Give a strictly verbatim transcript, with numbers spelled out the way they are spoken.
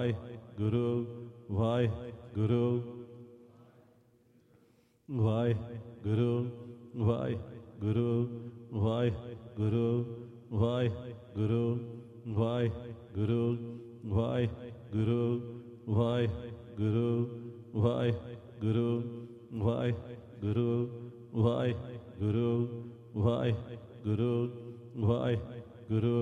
Waheguru Waheguru Waheguru Waheguru Waheguru Waheguru Waheguru Waheguru Waheguru Waheguru Waheguru Waheguru Waheguru Waheguru